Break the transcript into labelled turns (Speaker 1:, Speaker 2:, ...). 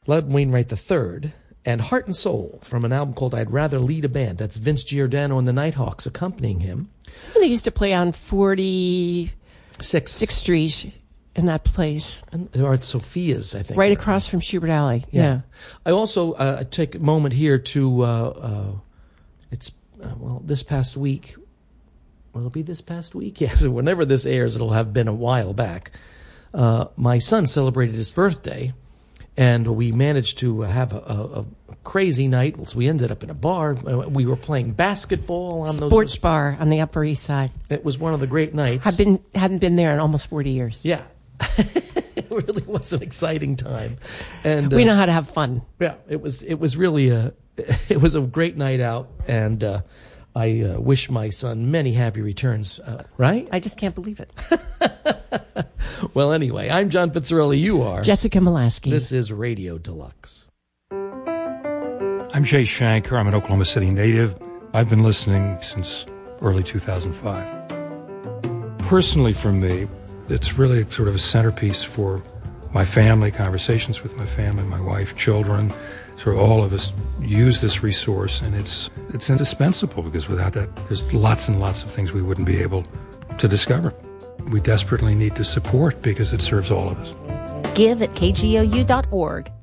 Speaker 1: Loudon Wainwright III, and Heart and Soul from an album called I'd Rather Lead a Band. That's Vince Giordano and the Nighthawks accompanying him.
Speaker 2: They used to play on 46th Street in that place.
Speaker 1: Or at Sophia's, I think.
Speaker 2: Right across from Schubert Alley. Yeah.
Speaker 1: I also take a moment here to, this past week. Will it be this past week? Yes, whenever this airs, it'll have been a while back. My son celebrated his birthday, and we managed to have a crazy night. So we ended up in a bar. We were playing basketball on
Speaker 2: Sports bar on the Upper East Side.
Speaker 1: It was one of the great nights.
Speaker 2: Hadn't been there in almost 40 years.
Speaker 1: Yeah. It really was an exciting time. And
Speaker 2: we know how to have fun.
Speaker 1: Yeah, it was really it was a great night out, and I wish my son many happy returns, right?
Speaker 2: I just can't believe it.
Speaker 1: Well, anyway, I'm John Pizzarelli. You are
Speaker 2: Jessica Molaski.
Speaker 1: This is Radio Deluxe.
Speaker 3: I'm Jay Shanker. I'm an Oklahoma City native. I've been listening since early 2005. Personally, for me, it's really sort of a centerpiece for my family, conversations with my family, my wife, children. Sort of all of us use this resource, and it's indispensable, because without that, there's lots and lots of things we wouldn't be able to discover. We desperately need to support because it serves all of us.
Speaker 4: Give at kgou.org.